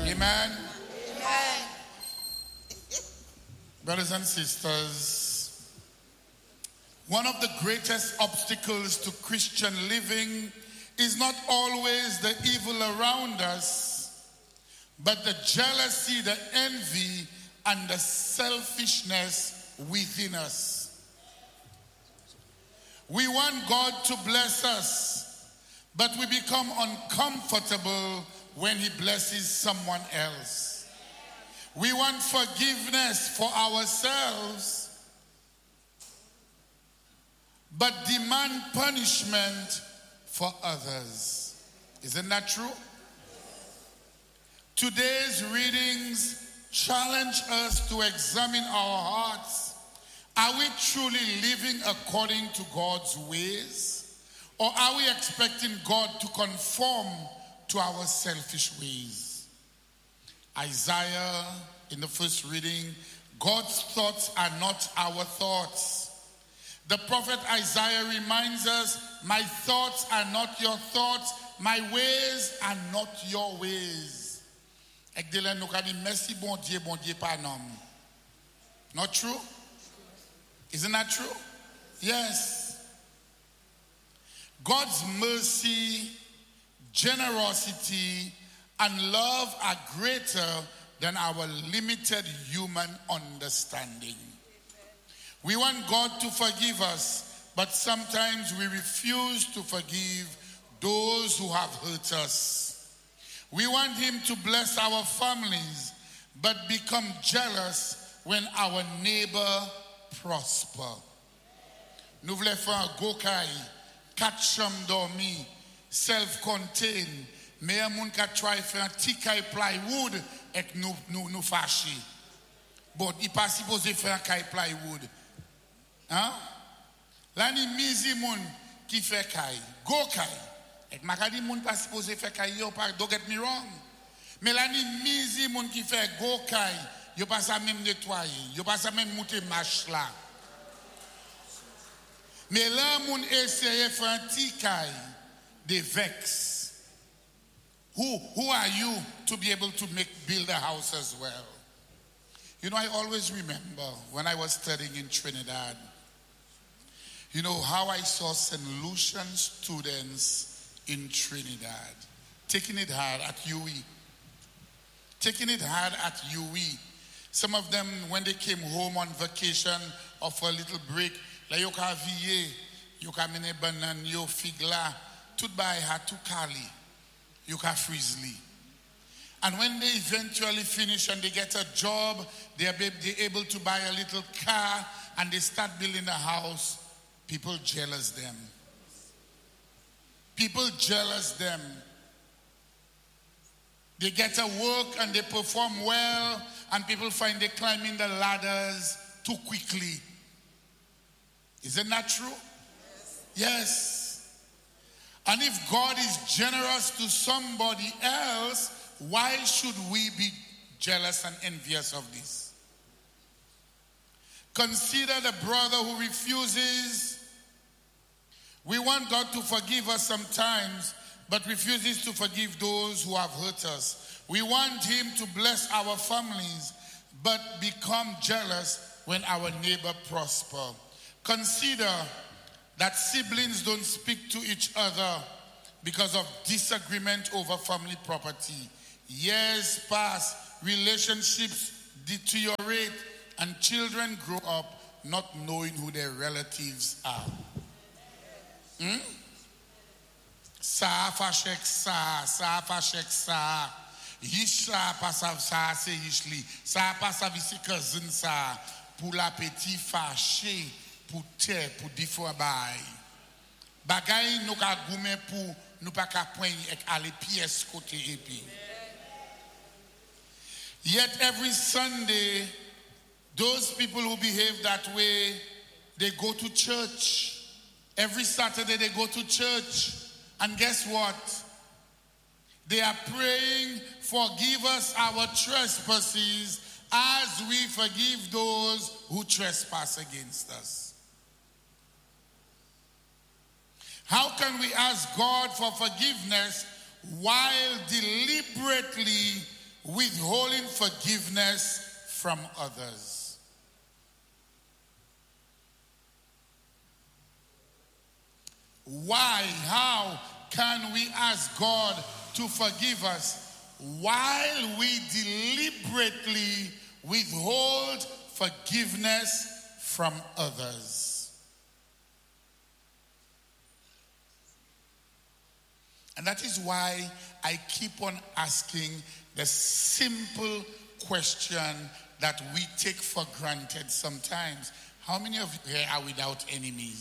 Amen. Amen. Brothers and sisters, one of the greatest obstacles to Christian living is not always the evil around us, but the jealousy, the envy, and the selfishness within us. We want God to bless us, but we become uncomfortable when He blesses someone else. We want forgiveness for ourselves, but demand punishment for others. Isn't that true? Today's readings challenge us to examine our hearts. Are we truly living according to God's ways? Or are we expecting God to conform to our selfish ways? Isaiah, in the first reading, God's thoughts are not our thoughts. The prophet Isaiah reminds us, my thoughts are not your thoughts, my ways are not your ways. Not true? Isn't that true? Yes. God's mercy, generosity, and love are greater than our limited human understanding. We want God to forgive us, but sometimes we refuse to forgive those who have hurt us. We want Him to bless our families, but become jealous when our neighbor prosper. Nous voulons faire un gokai, 4 chambres dormies, self-contained. Mais un monde qui a try faire un petit caille plywood et nous fâcher. Bon, il pas supposé faire un caille plywood. Hein? Là, ni misi moun qui fait caille. Go caille. Et magadi moun pas supposé faire caille, don't get me wrong. Mais là, ni misi moun qui fait go caille, yo pas ça même nettoyer, yo pas ça même monter marche là. Mais là, moun essaye faire un petit caille, des vex. Who are you to be able to build a house as well? You know, I always remember when I was studying in Trinidad, you know, how I saw St. Lucian students in Trinidad taking it hard at UE. Taking it hard at UE. Some of them, when they came home on vacation or for a little break, like yo ka vie, yo ka mene banan, yo figla, tout bay ha tout kali. You can freely. And when they eventually finish and they get a job, they're able to buy a little car and they start building a house, people jealous them. People jealous them. They get a work and they perform well and people find they climbing the ladders too quickly. Isn't that true? Yes. And if God is generous to somebody else, why should we be jealous and envious of this? Consider the brother who refuses. We want God to forgive us sometimes, but refuses to forgive those who have hurt us. We want Him to bless our families, but become jealous when our neighbor prosper. Consider that siblings don't speak to each other because of disagreement over family property. Years pass, relationships deteriorate, and children grow up not knowing who their relatives are. Sa fashek sa fashek sa. Yisha pasav sa se yishli. Sa pasav isi cousin sa. Pour la petit fâché. Pour terre, pour différents bails. Bagay nous ka goumen pour nous pas ka point ek ale pièce côté épi. Yet every Sunday, those people who behave that way, they go to church. Every Saturday they go to church. And guess what? They are praying, forgive us our trespasses as we forgive those who trespass against us. How can we ask God for forgiveness while deliberately we forgiveness from others. Why? How can we ask God to forgive us while we deliberately withhold forgiveness from others? And that is why I keep on asking the simple question that we take for granted sometimes. How many of you here are without enemies?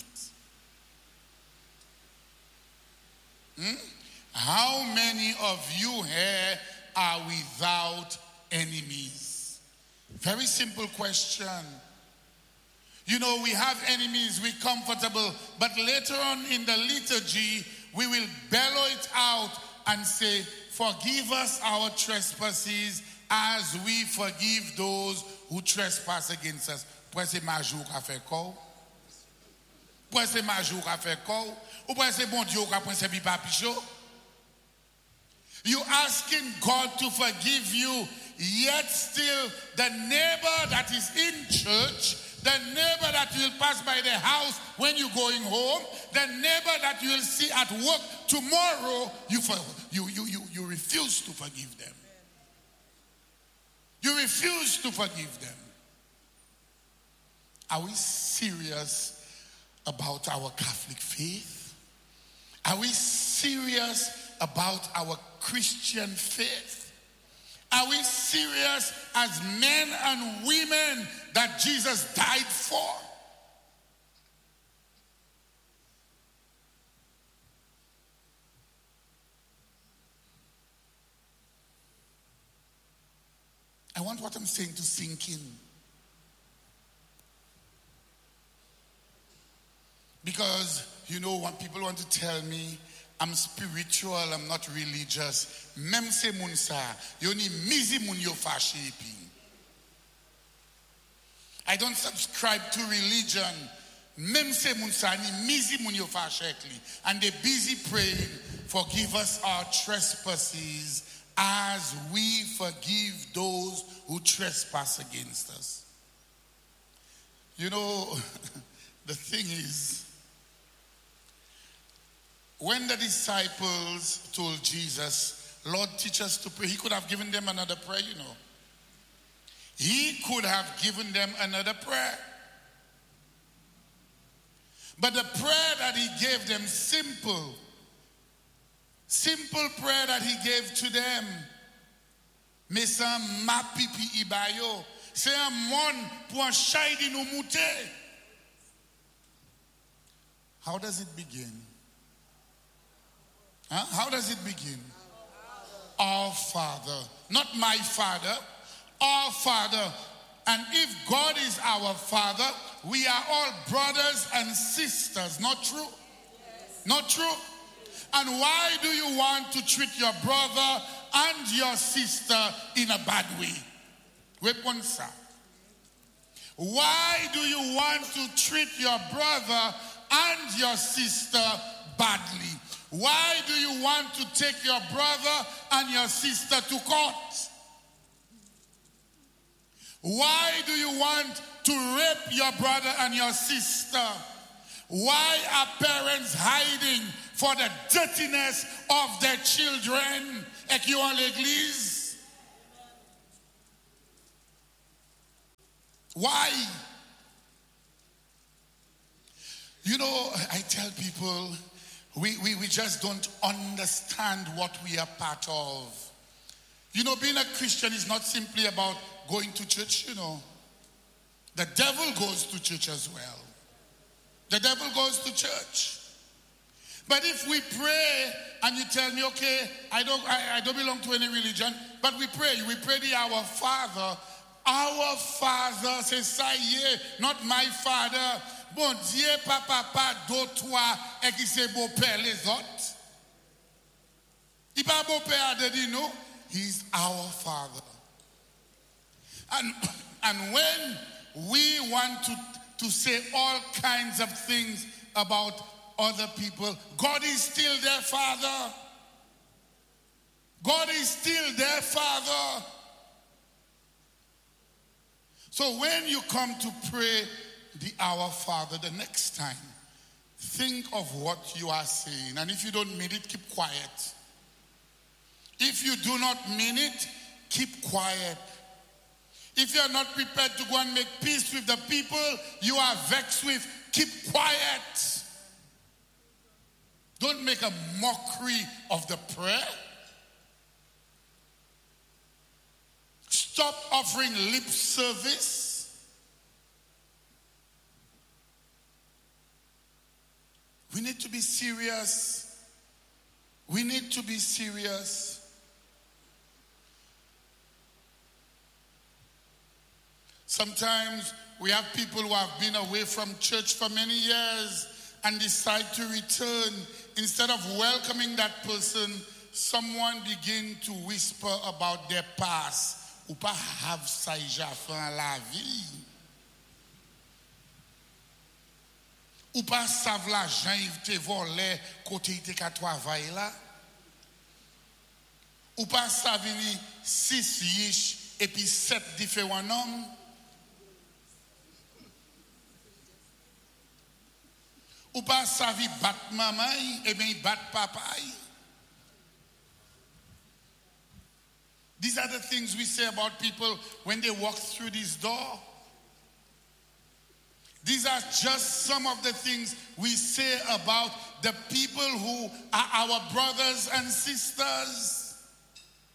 How many of you here are without enemies? Very simple question. You know, we have enemies, we're comfortable, but later on in the liturgy, we will bellow it out and say, forgive us our trespasses as we forgive those who trespass against us. Pwese majou ka fe kou? Pwese majou ka fe kou? Ou pwese bon Dieu ka pwese bi papicho? You asking God to forgive you, yet still the neighbor that is in church, the neighbor that you will pass by the house when you're going home, the neighbor that you will see at work tomorrow, you refuse to forgive them. You refuse to forgive them. Are we serious about our Catholic faith? Are we serious about our Christian faith? Are we serious as men and women that Jesus died for? I want what I'm saying to sink in. Because, you know, when people want to tell me I'm spiritual, I'm not religious, même se moun sa, yo ni mizi moun yo fache epi. I don't subscribe to religion. Même se moun sa, ni mizi moun yo fache ekli. And they're busy praying, forgive us our trespasses as we forgive those who trespass against us. You know, the thing is, when the disciples told Jesus, Lord, teach us to pray, he could have given them another prayer, you know. He could have given them another prayer. But the prayer that he gave them, simple prayer that he gave to them, Mesa ma pipi ibayo, c'est un monde pour un shaidi nou moute. How does it begin? How does it begin? Our Father. Not my Father. Our Father. And if God is our Father, we are all brothers and sisters. Not true? Yes. Not true? And why do you want to treat your brother and your sister in a bad way? Why do you want to treat your brother and your sister badly? Why do you want to take your brother and your sister to court? Why do you want to rape your brother and your sister? Why are parents hiding for the dirtiness of their children? Ekion l'église? Why? You know, I tell people, we just don't understand what we are part of. You know, being a Christian is not simply about going to church, you know. The devil goes to church as well. The devil goes to church. But if we pray and you tell me, okay, I don't belong to any religion, but we pray the Our Father. Our Father, c'est ça y est, not my Father. Bon Dieu, papa, do toi, et qui c'est beau père les autres. Il pas beau père de dire nous. He's our Father. And when we want to say all kinds of things about other people, God is still their Father. God is still their Father. So when you come to pray the Our Father the next time, think of what you are saying. And if you don't mean it, keep quiet. If you do not mean it, keep quiet. If you are not prepared to go and make peace with the people you are vexed with, keep quiet. Don't make a mockery of the prayer. Stop offering lip service. We need to be serious. We need to be serious. Sometimes we have people who have been away from church for many years and decide to return. Instead of welcoming that person, someone begin to whisper about their past. Ou pas have sa dans la vie. Ou pas sav la jan te volé côté te ka travail là. Ou pas savini 6 yish et puis 7 différents hommes. Ou pas savi bat maman et bien bat papa. These are the things we say about people when they walk through this door. These are just some of the things we say about the people who are our brothers and sisters.